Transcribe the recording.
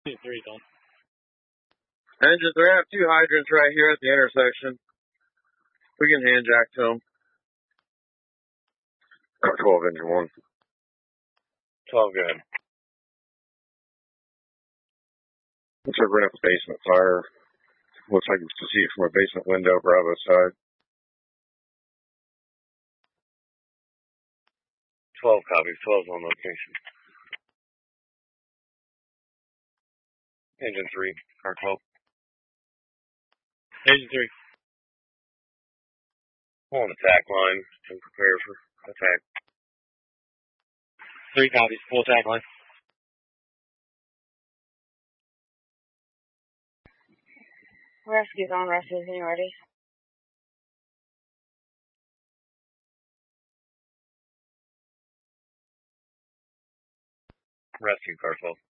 3 done. Engine 3, I have 2 hydrants right here at the intersection. We can hand jack to them. 12, engine 1. 12, good. Looks like we're going to have a basement fire. Looks like you can see it from a basement window, Bravo side. 12 copies, 12's on location. Engine 3, car 12. Engine 3. Pull an attack line and prepare for attack. 3 copies, full attack line. Rescue's on, rescue's getting ready. Rescue, car 12.